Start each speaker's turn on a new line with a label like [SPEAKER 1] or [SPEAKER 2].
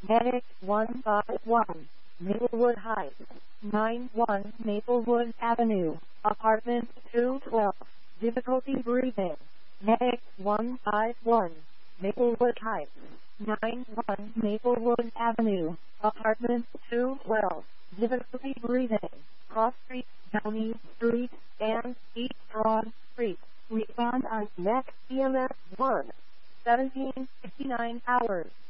[SPEAKER 1] Medic 151, Maplewood Heights, 91 Maplewood Avenue, Apartment 212, difficulty breathing. Medic 151, Maplewood Heights, 91 Maplewood Avenue, Apartment 212, difficulty breathing. Cross Street, Downey Street, and East Broad Street. Respond on next EMS 1, 17:59 hours.